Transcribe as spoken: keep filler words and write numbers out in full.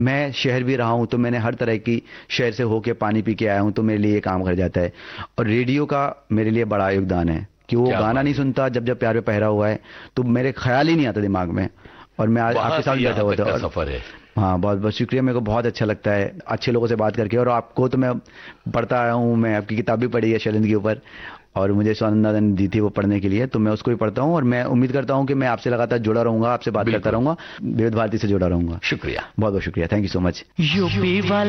मैं शहर भी रहा हूँ, तो मैंने हर तरह की शहर से होके पानी पी के आया हूँ, तो मेरे लिए ये काम कर जाता है। और रेडियो का मेरे लिए बड़ा योगदान है कि वो क्या गाना बात नहीं है। सुनता जब जब प्यार पे पहरा हुआ है, तो मेरे ख्याल ही नहीं आता दिमाग में, और मैं आज वहां आपके से साथ बैठा यहां हुआ तक था। का और सफर है। हाँ, बहुत बहुत शुक्रिया, मेरे को बहुत अच्छा लगता है अच्छे लोगों से बात करके। और आपको तो मैं पढ़ता आया हूँ, मैं आपकी किताब भी पढ़ी है शैलेंद्र के ऊपर, और मुझे स्वानंदा ने दी थी वो पढ़ने के लिए, तो मैं उसको भी पढ़ता हूँ। और मैं उम्मीद करता हूँ कि मैं आपसे लगातार जुड़ा रहूंगा, आपसे बात करता बिल्कुल। रहूंगा, विविध भारती से जुड़ा रहूंगा। शुक्रिया। बहुत बहुत शुक्रिया, thank you so much. UP वाला